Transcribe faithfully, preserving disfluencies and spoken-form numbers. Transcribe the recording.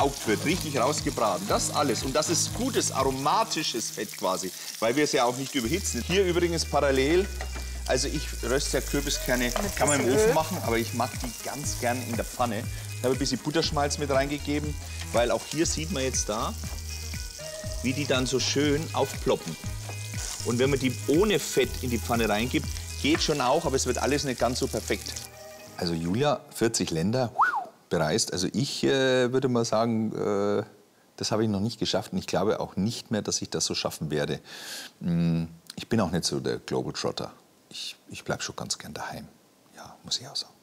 gesaugt wird, richtig rausgebraten. Das alles. Und das ist gutes, aromatisches Fett quasi, weil wir es ja auch nicht überhitzen. Hier übrigens parallel, also ich röste ja Kürbiskerne, kann man im Ofen machen, aber ich mag die ganz gern in der Pfanne. Ich habe ein bisschen Butterschmalz mit reingegeben, weil auch hier sieht man jetzt da, wie die dann so schön aufploppen. Und wenn man die ohne Fett in die Pfanne reingibt, geht schon auch, aber es wird alles nicht ganz so perfekt. Also Julia, vierzig Länder bereist. Also ich äh, würde mal sagen, äh, das habe ich noch nicht geschafft. Und ich glaube auch nicht mehr, dass ich das so schaffen werde. Ich bin auch nicht so der Globetrotter. Ich, ich bleibe schon ganz gern daheim. Ja, muss ich auch sagen.